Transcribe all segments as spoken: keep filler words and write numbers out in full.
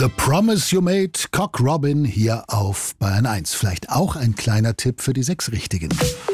The Promise You Made, Cock Robin hier auf Bayern eins. Vielleicht auch ein kleiner Tipp für die sechs Richtigen.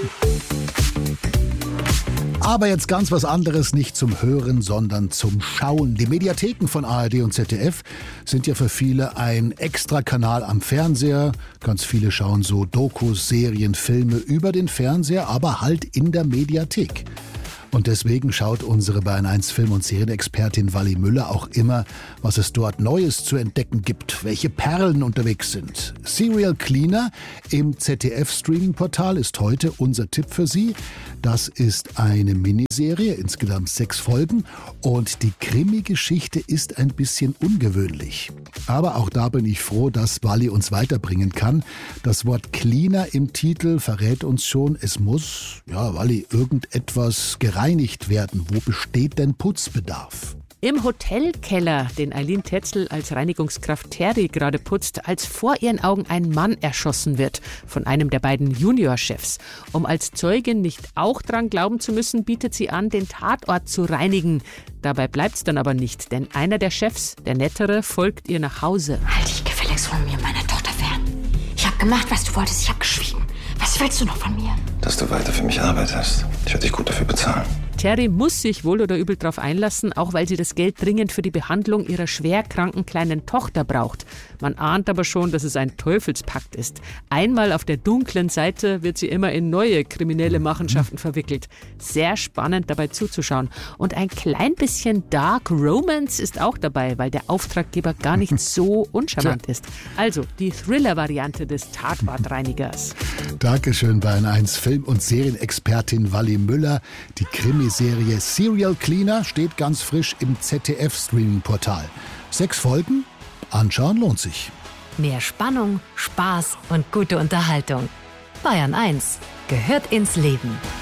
Aber jetzt ganz was anderes, nicht zum Hören, sondern zum Schauen. Die Mediatheken von A R D und Z D F sind ja für viele ein Extrakanal am Fernseher. Ganz viele schauen so Dokus, Serien, Filme über den Fernseher, aber halt in der Mediathek. Und deswegen schaut unsere Bayern eins Film- und Serienexpertin Wally Müller auch immer, was es dort Neues zu entdecken gibt, welche Perlen unterwegs sind. Serial Cleaner im Z D F-Streaming-Portal ist heute unser Tipp für Sie. Das ist eine Miniserie, insgesamt sechs Folgen, und die Krimi-Geschichte ist ein bisschen ungewöhnlich. Aber auch da bin ich froh, dass Wally uns weiterbringen kann. Das Wort Cleaner im Titel verrät uns schon, es muss, ja, Wally, irgendetwas gereinigt werden. Wo besteht denn Putzbedarf? Im Hotelkeller, den Eileen Tetzel als Reinigungskraft Terry gerade putzt, als vor ihren Augen ein Mann erschossen wird von einem der beiden Juniorchefs. Um als Zeugin nicht auch dran glauben zu müssen, bietet sie an, den Tatort zu reinigen. Dabei bleibt's dann aber nicht, denn einer der Chefs, der Nettere, folgt ihr nach Hause. Halt dich gefälligst von mir, meiner Tochter fern. Ich habe gemacht, was du wolltest, ich habe geschwiegen. Was willst du noch von mir? Dass du weiter für mich arbeitest. Ich werde dich gut dafür bezahlen. Terry muss sich wohl oder übel darauf einlassen, auch weil sie das Geld dringend für die Behandlung ihrer schwerkranken kleinen Tochter braucht. Man ahnt aber schon, dass es ein Teufelspakt ist. Einmal auf der dunklen Seite wird sie immer in neue kriminelle Machenschaften verwickelt. Sehr spannend dabei zuzuschauen. Und ein klein bisschen Dark Romance ist auch dabei, weil der Auftraggeber gar nicht so uncharmant ist. Also die Thriller-Variante des Tatortreinigers. Dankeschön, Bayern eins Film- und Serienexpertin Wally Müller. Die Krimiserie Serial Cleaner steht ganz frisch im Z D F-Streaming-Portal. Sechs Folgen? Anschauen lohnt sich. Mehr Spannung, Spaß und gute Unterhaltung. Bayern eins gehört ins Leben.